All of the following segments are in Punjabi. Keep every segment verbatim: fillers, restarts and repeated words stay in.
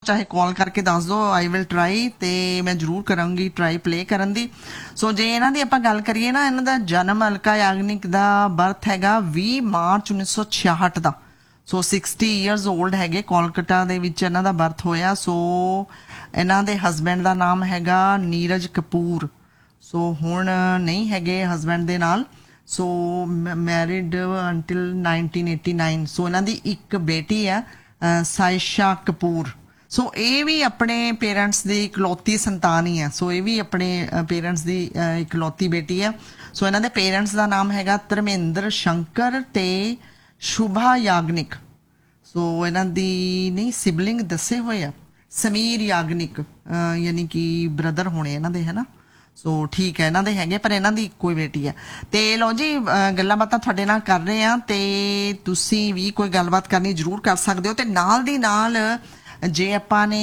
ਚਾਹੇ ਕਾਲ ਕਰਕੇ ਦੱਸ ਦਿਓ, ਆਈ ਵਿਲ ਟਰਾਈ, ਤੇ ਮੈਂ ਜ਼ਰੂਰ ਕਰਾਂਗੀ ਟਰਾਈ ਪਲੇ ਕਰਨ ਦੀ। ਸੋ ਜੇ ਇਹਨਾਂ ਦੀ ਆਪਾਂ ਗੱਲ ਕਰੀਏ ਨਾ, ਇਹਨਾਂ ਦਾ ਜਨਮ ਅਲਕਾ ਯਾਗਨਿਕ ਦਾ ਬਰਥ ਹੈਗਾ ਵੀਹ ਮਾਰਚ ਉੱਨੀ ਸੌ ਛਿਆਹਠ ਦਾ। ਸੋ ਸਿਕਸਟੀ ਈਅਰਸ ਓਲਡ ਹੈਗੇ, ਕੋਲਕਾਤਾ ਦੇ ਵਿੱਚ ਇਹਨਾਂ ਦਾ ਬਰਥ ਹੋਇਆ। ਸੋ ਇਹਨਾਂ ਦੇ ਹਸਬੈਂਡ ਦਾ ਨਾਮ ਹੈਗਾ ਨੀਰਜ ਕਪੂਰ। ਸੋ ਹੁਣ ਨਹੀਂ ਹੈਗੇ ਹਸਬੈਂਡ ਦੇ ਨਾਲ। ਸੋ married until nineteen eighty nine. ਸੋ ਇਹਨਾਂ ਦੀ ਇੱਕ ਬੇਟੀ ਹੈ ਸਾਇਸ਼ਾ ਕਪੂਰ। ਸੋ ਇਹ ਵੀ ਆਪਣੇ ਪੇਰੈਂਟਸ ਦੀ ਇਕਲੌਤੀ ਸੰਤਾਨ ਹੀ ਹੈ। ਸੋ ਇਹ ਵੀ ਆਪਣੇ ਪੇਰੈਂਟਸ ਦੀ ਇਕਲੌਤੀ ਬੇਟੀ ਹੈ। ਸੋ ਇਹਨਾਂ ਦੇ ਪੇਰੈਂਟਸ ਦਾ ਨਾਮ ਹੈਗਾ ਧਰਮਿੰਦਰ ਸ਼ੰਕਰ ਤੇ ਸ਼ੁਭਾ ਯਾਗਨਿਕ। ਸੋ ਇਹਨਾਂ ਦੀ ਨਹੀਂ ਸਿਬਲਿੰਗ ਦੱਸੇ ਹੋਏ ਆ, ਸਮੀਰ ਯਾਗਨਿਕ, ਯਾਨੀ ਕਿ ਬ੍ਰਦਰ ਹੋਣੇ ਇਹਨਾਂ ਦੇ, ਹੈ ਨਾ। ਸੋ ਠੀਕ ਹੈ, ਇਹਨਾਂ ਦੇ ਹੈਗੇ, ਪਰ ਇਹਨਾਂ ਦੀ ਇੱਕੋ ਹੀ ਬੇਟੀ ਹੈ। ਤੇ ਲਓ ਜੀ, ਗੱਲਾਂ ਬਾਤਾਂ ਤੁਹਾਡੇ ਨਾਲ ਕਰ ਰਹੇ ਹਾਂ, ਤੇ ਤੁਸੀਂ ਵੀ ਕੋਈ ਗੱਲਬਾਤ ਕਰਨੀ ਜ਼ਰੂਰ ਕਰ ਸਕਦੇ ਹੋ। ਤੇ ਨਾਲ ਦੀ ਨਾਲ ਜੇ ਆਪਾਂ ਨੇ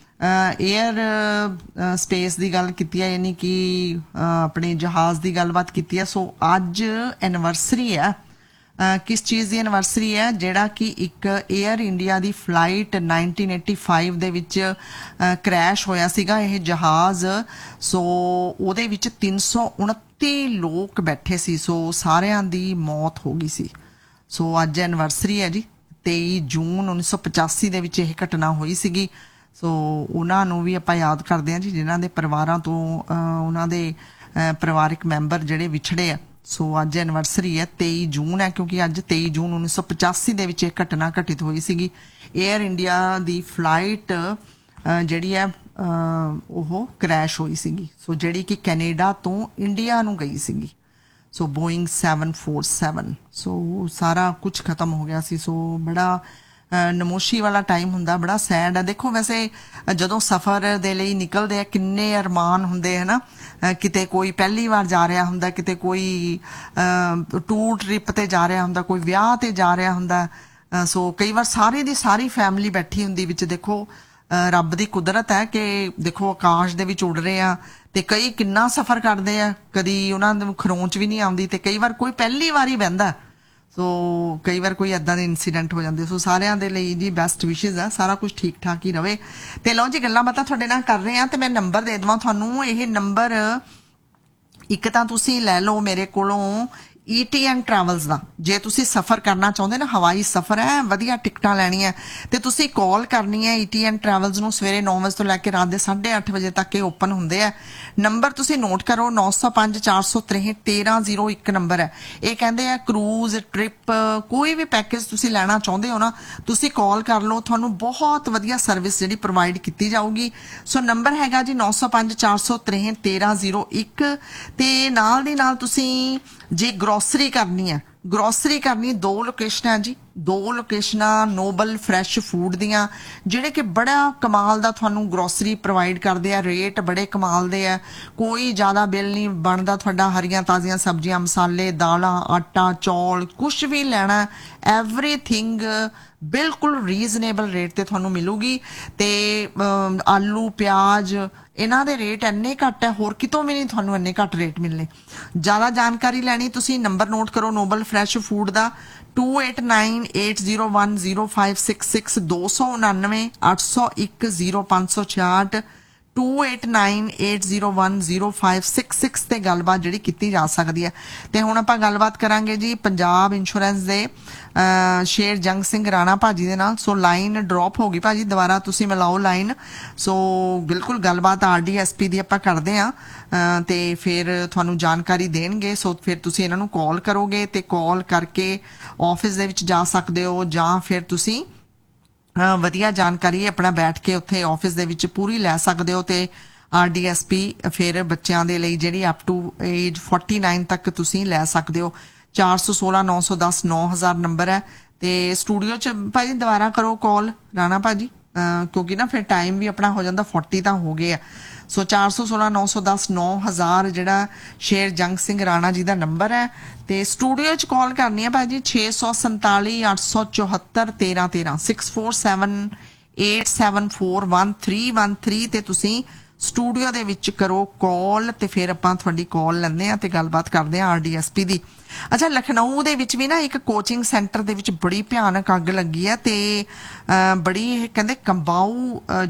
ਏਅਰ ਸਪੇਸ ਦੀ ਗੱਲ ਕੀਤੀ ਹੈ, ਯਾਨੀ ਕਿ ਆਪਣੇ ਜਹਾਜ਼ ਦੀ ਗੱਲਬਾਤ ਕੀਤੀ ਹੈ, ਸੋ ਅੱਜ ਐਨੀਵਰਸਰੀ ਹੈ। ਕਿਸ ਚੀਜ਼ ਦੀ ਐਨੀਵਰਸਰੀ ਹੈ? ਜਿਹੜਾ ਕਿ ਇੱਕ ਏਅਰ ਇੰਡੀਆ ਦੀ ਫਲਾਈਟ ਨਾਈਨਟੀਨ ਏਟੀ ਫਾਈਵ ਦੇ ਵਿੱਚ ਕ੍ਰੈਸ਼ ਹੋਇਆ ਸੀਗਾ ਇਹ ਜਹਾਜ਼। ਸੋ ਉਹਦੇ ਵਿੱਚ ਤਿੰਨ ਸੌ ਉਨੱਤੀ ਲੋਕ ਬੈਠੇ ਸੀ। ਸੋ ਸਾਰਿਆਂ ਦੀ ਮੌਤ ਹੋ ਗਈ ਸੀ। ਸੋ ਅੱਜ ਐਨੀਵਰਸਰੀ ਹੈ ਜੀ, ਤੇਈ ਜੂਨ ਉੱਨੀ ਸੌ ਪਚਾਸੀ ਦੇ ਵਿੱਚ ਇਹ ਘਟਨਾ ਹੋਈ ਸੀਗੀ। ਸੋ ਉਹਨਾਂ ਨੂੰ ਵੀ ਆਪਾਂ ਯਾਦ ਕਰਦੇ ਹਾਂ ਜੀ, ਜਿਨ੍ਹਾਂ ਦੇ ਪਰਿਵਾਰਾਂ ਤੋਂ ਉਹਨਾਂ ਦੇ ਪਰਿਵਾਰਿਕ ਮੈਂਬਰ ਜਿਹੜੇ ਵਿਛੜੇ ਆ। ਸੋ ਅੱਜ ਐਨੀਵਰਸਰੀ ਹੈ, ਤੇਈ ਜੂਨ ਹੈ, ਕਿਉਂਕਿ ਅੱਜ ਤੇਈ ਜੂਨ ਉੱਨੀ ਸੌ ਪਚਾਸੀ ਦੇ ਵਿੱਚ ਇਹ ਘਟਨਾ ਘਟਿਤ ਹੋਈ ਸੀਗੀ। ਏਅਰ ਇੰਡੀਆ ਦੀ ਫਲਾਈਟ ਜਿਹੜੀ ਹੈ ਉਹ ਕ੍ਰੈਸ਼ ਹੋਈ ਸੀਗੀ। ਸੋ ਜਿਹੜੀ ਕਿ ਕੈਨੇਡਾ ਤੋਂ ਇੰਡੀਆ ਨੂੰ ਗਈ ਸੀਗੀ। ਸੋ ਬੋਇੰਗ ਸੈਵਨ ਫੋਰ ਸੈਵਨ। ਸੋ ਸਾਰਾ ਕੁਝ ਖਤਮ ਹੋ ਗਿਆ ਸੀ। ਸੋ ਬੜਾ ਨਮੋਸ਼ੀ ਵਾਲਾ ਟਾਈਮ ਹੁੰਦਾ, ਬੜਾ ਸੈਡ ਹੈ। ਦੇਖੋ ਵੈਸੇ ਜਦੋਂ ਸਫ਼ਰ ਦੇ ਲਈ ਨਿਕਲਦੇ ਆ, ਕਿੰਨੇ ਅਰਮਾਨ ਹੁੰਦੇ ਹੈ ਨਾ। ਕਿਤੇ ਕੋਈ ਪਹਿਲੀ ਵਾਰ ਜਾ ਰਿਹਾ ਹੁੰਦਾ, ਕਿਤੇ ਕੋਈ ਟੂਰ ਟ੍ਰਿਪ ਤੇ ਜਾ ਰਿਹਾ ਹੁੰਦਾ, ਕੋਈ ਵਿਆਹ ਤੇ ਜਾ ਰਿਹਾ ਹੁੰਦਾ। ਸੋ ਕਈ ਵਾਰ ਸਾਰੀ ਦੀ ਸਾਰੀ ਫੈਮਿਲੀ ਬੈਠੀ ਹੁੰਦੀ ਵਿੱਚ। ਦੇਖੋ ਰੱਬ ਦੀ ਕੁਦਰਤ ਹੈ ਕਿ ਦੇਖੋ ਆਕਾਸ਼ ਦੇ ਵਿੱਚ ਉੱਡ ਰਹੇ ਆ, ਤੇ ਕਈ ਕਿੰਨਾ ਸਫ਼ਰ ਕਰਦੇ ਆ, ਕਦੀ ਉਹਨਾਂ ਨੂੰ ਖਰੋਂਚ ਵੀ ਨਹੀਂ ਆਉਂਦੀ, ਤੇ ਕਈ ਵਾਰ ਕੋਈ ਪਹਿਲੀ ਵਾਰ ਹੀ ਬਹਿੰਦਾ। ਸੋ ਕਈ ਵਾਰ ਕੋਈ ਏਦਾਂ ਦੇ ਇੰਸੀਡੈਂਟ ਹੋ ਜਾਂਦੇ। ਸੋ ਸਾਰਿਆਂ ਦੇ ਲਈ ਜੀ ਬੈਸਟ ਵਿਸ਼ੇਜ਼ ਆ, ਸਾਰਾ ਕੁਝ ਠੀਕ ਠਾਕ ਹੀ ਰਵੇ। ਤੇ ਲਓ ਜੀ, ਗੱਲਾਂ ਬਾਤਾਂ ਤੁਹਾਡੇ ਨਾਲ ਕਰ ਰਹੇ ਹਾਂ, ਤੇ ਮੈਂ ਨੰਬਰ ਦੇ ਦੇਵਾਂ ਤੁਹਾਨੂੰ। ਇਹ ਨੰਬਰ ਇੱਕ ਤਾਂ ਤੁਸੀਂ ਲੈ ਲਓ ਮੇਰੇ ਕੋਲੋਂ ਈ ਟੀ ਐਨ ਟਰੈਵਲਸ ਦਾ। ਜੇ ਤੁਸੀਂ ਸਫ਼ਰ ਕਰਨਾ ਚਾਹੁੰਦੇ ਨਾ, ਹਵਾਈ ਸਫ਼ਰ ਹੈ, ਵਧੀਆ ਟਿਕਟਾਂ ਲੈਣੀਆਂ, ਤੇ ਤੁਸੀਂ ਕਾਲ ਕਰਨੀ ਹੈ ਈ ਟੀ ਐਨ ਟਰੈਵਲਸ ਨੂੰ। ਸਵੇਰੇ ਨੌ ਵਜੇ ਤੋਂ ਲੈ ਕੇ ਰਾਤ ਦੇ ਸਾਢੇ ਅੱਠ ਵਜੇ ਤੱਕ ਇਹ ਓਪਨ ਹੁੰਦੇ ਆ। ਨੰਬਰ ਤੁਸੀਂ ਨੋਟ ਕਰੋ, ਨੌ ਸੌ ਪੰਜ ਚਾਰ ਸੌ ਤਰੇਹਠ ਤੇਰਾਂ ਜ਼ੀਰੋ ਇੱਕ ਨੰਬਰ ਹੈ। ਇਹ ਕਹਿੰਦੇ ਆ ਕਰੂਜ਼ ਟ੍ਰਿਪ, ਕੋਈ ਵੀ ਪੈਕੇਜ ਤੁਸੀਂ ਲੈਣਾ ਚਾਹੁੰਦੇ ਹੋ ਨਾ, ਤੁਸੀਂ ਕਾਲ ਕਰ ਲਓ, ਤੁਹਾਨੂੰ ਬਹੁਤ ਵਧੀਆ ਸਰਵਿਸ ਜਿਹੜੀ ਪ੍ਰੋਵਾਈਡ ਕੀਤੀ ਜਾਊਗੀ। ਸੋ ਨੰਬਰ ਹੈਗਾ ਜੀ ਨੌ ਸੌ ਪੰਜ ਚਾਰ ਸੌ ਤਰੇਹਠ ਤੇਰਾਂ ਜ਼ੀਰੋ ਇੱਕ। ਤੇ ਨਾਲ ਦੀ ਨਾਲ ਤੁਸੀਂ ਜੇ ਗਰੋਸਰੀ ਕਰਨੀ ਹੈ, ਗਰੋਸਰੀ ਕਰਨੀ, ਦੋ ਲੋਕੇਸ਼ਨਾਂ ਜੀ, ਦੋ ਲੋਕੇਸ਼ਨਾਂ ਨੋਬਲ ਫਰੈਸ਼ ਫੂਡ ਦੀਆਂ, ਜਿਹੜੇ ਕਿ ਬੜਾ ਕਮਾਲ ਦਾ ਤੁਹਾਨੂੰ ਗਰੋਸਰੀ ਪ੍ਰੋਵਾਈਡ ਕਰਦੇ ਆ। ਰੇਟ ਬੜੇ ਕਮਾਲ ਦੇ ਆ, ਕੋਈ ਜ਼ਿਆਦਾ ਬਿੱਲ ਨਹੀਂ ਬਣਦਾ ਤੁਹਾਡਾ। ਹਰੀਆਂ ਤਾਜ਼ੀਆਂ ਸਬਜ਼ੀਆਂ, ਮਸਾਲੇ, ਦਾਲਾਂ, ਆਟਾ, ਚੌਲ, ਕੁਛ ਵੀ ਲੈਣਾ, ਐਵਰੀਥਿੰਗ ਬਿਲਕੁਲ ਰੀਜ਼ਨੇਬਲ ਰੇਟ ਤੇ ਤੁਹਾਨੂੰ ਮਿਲੂਗੀ। ਤੇ ਆਲੂ, ਪਿਆਜ਼, ਇਹਨਾਂ ਦੇ ਰੇਟ ਇੰਨੇ ਘੱਟ ਹੈ, ਹੋਰ ਕਿਤੋਂ ਵੀ ਨਹੀਂ ਤੁਹਾਨੂੰ ਇੰਨੇ ਘੱਟ ਰੇਟ ਮਿਲਣੇ। ਜ਼ਿਆਦਾ ਜਾਣਕਾਰੀ ਲੈਣੀ, ਤੁਸੀਂ ਨੰਬਰ ਨੋਟ ਕਰੋ Nobel fresh food the, to eight nine eight zero one zero five six six, ਦੋ ਸੌ ਉਣਾਨਵੇਂ ਅੱਠ ਸੌ ਇੱਕ ਜ਼ੀਰੋ ਪੰਜ ਸੌ ਛਿਆਹਠ, to eight nine eight zero one zero five six six ਤੇ ਗੱਲਬਾਤ ਜਿਹੜੀ ਕੀਤੀ ਜਾ ਸਕਦੀ ਹੈ। ਤੇ ਹੁਣ ਆਪਾਂ ਗੱਲਬਾਤ ਕਰਾਂਗੇ ਜੀ ਪੰਜਾਬ ਇੰਸ਼ੋਰੈਂਸ ਦੇ ਸ਼ੇਰ ਜੰਗ ਸਿੰਘ ਰਾਣਾ ਭਾਜੀ ਦੇ ਨਾਲ। ਸੋ ਲਾਈਨ ਡ੍ਰੌਪ ਹੋ ਗਈ ਭਾਜੀ, ਦੁਬਾਰਾ ਤੁਸੀਂ ਮਿਲਾਓ ਲਾਈਨ। ਸੋ ਬਿਲਕੁਲ ਗੱਲਬਾਤ ਆਰ ਡੀ ਐਸ ਪੀ ਦੀ ਆਪਾਂ ਕਰਦੇ ਹਾਂ, ਤੇ ਫਿਰ ਤੁਹਾਨੂੰ ਜਾਣਕਾਰੀ ਦੇਣਗੇ। ਸੋ ਫਿਰ ਤੁਸੀਂ ਇਹਨਾਂ ਨੂੰ ਕਾਲ ਕਰੋਗੇ, ਤੇ ਕਾਲ ਕਰਕੇ ਆਫਿਸ ਦੇ ਵਿੱਚ ਜਾ ਸਕਦੇ ਹੋ, ਜਾਂ ਫਿਰ ਤੁਸੀਂ ਵਧੀਆ ਜਾਣਕਾਰੀ ਆਪਣਾ ਬੈਠ ਕੇ ਉੱਥੇ ਆਫਿਸ ਦੇ ਵਿੱਚ ਪੂਰੀ ਲੈ ਸਕਦੇ ਹੋ। ਤੇ ਆਰ ਡੀ ਐਸ ਪੀ ਫਿਰ ਬੱਚਿਆਂ ਦੇ ਲਈ ਜਿਹੜੀ up to age forty nine ਤੱਕ ਤੁਸੀਂ ਲੈ ਸਕਦੇ ਹੋ। ਚਾਰ ਸੌ ਸੋਲਾਂ ਨੌ ਸੌ ਦਸ ਨੌ ਹਜ਼ਾਰ ਨੰਬਰ ਹੈ। ਤੇ ਸਟੂਡੀਓ 'ਚ ਭਾਜੀ ਦੁਬਾਰਾ ਕਰੋ ਕਾਲ ਰਾਣਾ ਭਾਜੀ, ਕਿਉਂਕਿ ਨਾ ਫਿਰ ਟਾਈਮ ਵੀ ਆਪਣਾ ਹੋ ਜਾਂਦਾ, ਫੋਰਟੀ ਤਾਂ ਹੋ ਗਏ ਆ। ਸੋ ਚਾਰ ਸੌ ਸੋਲਾਂ ਨੌ ਸੌ ਦਸ ਨੌ ਹਜ਼ਾਰ ਜਿਹੜਾ ਸ਼ੇਰ ਜੰਗ ਸਿੰਘ ਰਾਣਾ ਜੀ ਦਾ ਨੰਬਰ ਹੈ। ਤੇ ਸਟੂਡੀਓ 'ਚ ਕਾਲ ਕਰਨੀ ਹੈ ਭਾਜੀ ਛੇ ਸੌ ਸੰਤਾਲੀ ਅੱਠ ਸੌ ਚੌਹੱਤਰ ਤੇਰਾਂ ਤੇਰਾਂ, six four seven eight seven four one three one three. ਤੇ ਤੁਸੀਂ ਸਟੂਡੀਓ ਦੇ ਵਿੱਚ ਕਰੋ ਕਾਲ, ਤੇ ਫਿਰ ਆਪਾਂ ਤੁਹਾਡੀ ਕਾਲ ਲੈਂਦੇ ਹਾਂ ਤੇ ਗੱਲਬਾਤ ਕਰਦੇ ਹਾਂ ਆਰ ਡੀ ਐਸ ਪੀ ਦੀ। ਅੱਛਾ, ਲਖਨਊ ਦੇ ਵਿੱਚ ਵੀ ਨਾ ਇੱਕ ਕੋਚਿੰਗ ਸੈਂਟਰ ਦੇ ਵਿੱਚ ਬੜੀ ਭਿਆਨਕ ਅੱਗ ਲੱਗੀ ਹੈ, ਤੇ ਬੜੀ ਇਹ ਕਹਿੰਦੇ ਕੰਬਾਊ